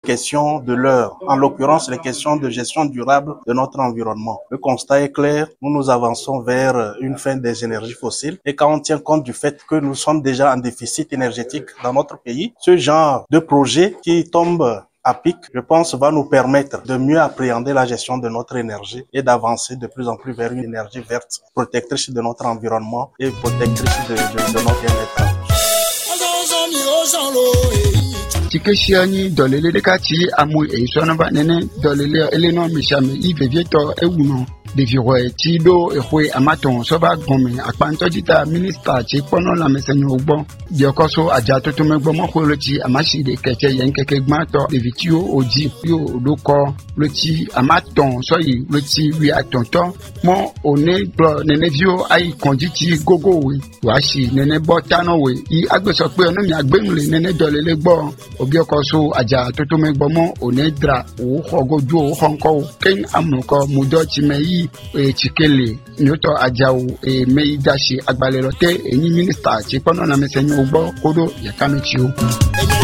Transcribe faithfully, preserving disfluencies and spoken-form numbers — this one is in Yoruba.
questions de l'heure, en l'occurrence les questions de gestion durable de notre environnement. Le constat est clair, nous nous avançons vers une fin des énergies fossiles et quand on tient compte du fait que nous sommes déjà en déficit énergétique dans notre pays, ce genre de projet qui tombe à pic, je pense, va nous permettre de mieux appréhender la gestion de notre énergie et d'avancer de plus en plus vers une énergie verte, protectrice de notre environnement et protectrice de, de, de notre bien-être. Tikeshiani dolele de kati amu e sonaba nene dolele eleno mishame ivevieto ewuno deviroe tido ehwe amaton soba gome akpanto dita minister ti pono la mesenyo ogbo diokoso ajato to megbo mo ko loti amashi de keke yen keke gmato devitio oji yo odoko loti amaton soyi loti wi atonto mo one bro nene vio ai konditi gogo we washi nene botano we I agbeso pe ono mi agbemule nene dolele gbo obiokoso ajato to megbo mo onedra o hogoju o honko ken amuko mudo ti meyi e chikele nyoto ajawo e meidashi agbalero te eni minister ti pono na mesenyo ogbo kodo yakamichi o.